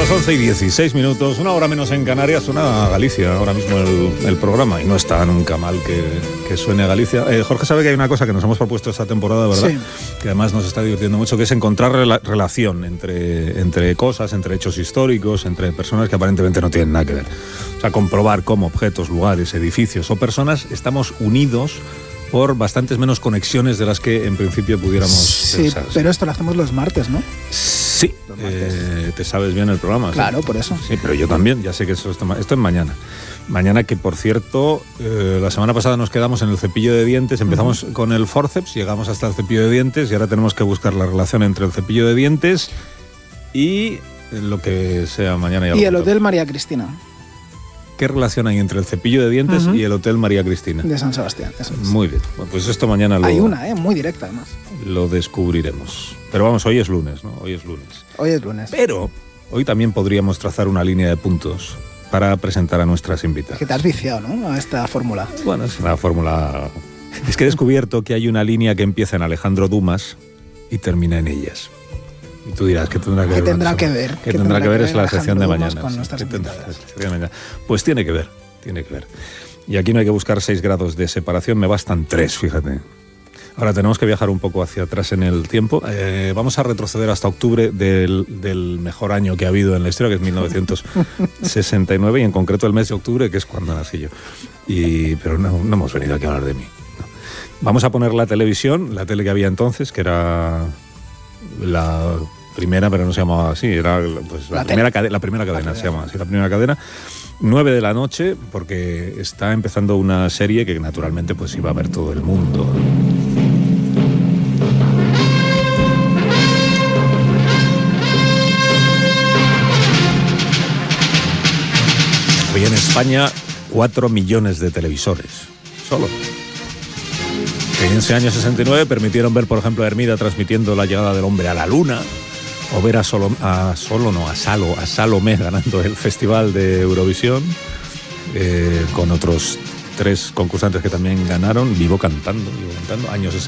Las 11:16, una hora menos en Canarias. Suena a Galicia ahora mismo el programa, y no está nunca mal que suene a Galicia. Jorge sabe que hay una cosa que nos hemos propuesto esta temporada, ¿verdad? Sí. Que además nos está divirtiendo mucho, que es encontrar relación entre cosas, entre hechos históricos, entre personas que aparentemente no tienen nada que ver. O sea, comprobar cómo objetos, lugares, edificios o personas estamos unidos por bastantes menos conexiones de las que en principio pudiéramos pensar. Sí, pero esto lo hacemos los martes, ¿no? Sí, te sabes bien el programa. Claro, ¿sí? Por eso. Sí, pero yo también, ya sé que esto es mañana. Mañana, que por cierto, la semana pasada nos quedamos en el cepillo de dientes, empezamos con el forceps, llegamos hasta el cepillo de dientes y ahora tenemos que buscar la relación entre el cepillo de dientes y lo que sea mañana. Y el Hotel María Cristina. ¿Qué relación hay entre el cepillo de dientes y el Hotel María Cristina? De San Sebastián, eso es. Muy bien, bueno, pues esto mañana hay una, muy directa además. Lo descubriremos. Pero vamos, hoy es lunes, ¿no? Hoy es lunes. Pero hoy también podríamos trazar una línea de puntos para presentar a nuestras invitadas. Es que te has viciado, ¿no?, a esta fórmula. Bueno, es una fórmula... Es que he descubierto que hay una línea que empieza en Alejandro Dumas y termina en ellas. Y tú dirás, ¿qué tendrá que ver? ¿Qué tendrá que ver? ¿Qué tendrá que ver? Es la sección de mañana. Pues tiene que ver. Y aquí no hay que buscar 6 grados de separación, me bastan 3, fíjate. Ahora tenemos que viajar un poco hacia atrás en el tiempo. Vamos a retroceder hasta octubre del mejor año que ha habido en la historia, que es 1969, y en concreto el mes de octubre, que es cuando nací yo. Pero no hemos venido aquí a hablar de mí. No. Vamos a poner la televisión, la tele que había entonces, que era la primera, pero no se llamaba así, era pues, la primera cadena, se llama así, la primera cadena. 9 de la noche, porque está empezando una serie que naturalmente pues iba a ver todo el mundo. Hoy en España 4 millones de televisores, solo. Que en ese año 69 permitieron ver, por ejemplo, a Hermida transmitiendo la llegada del hombre a la luna, o ver a Salomé ganando el Festival de Eurovisión, con otros 3 concursantes que también ganaron, Vivo cantando, años 60.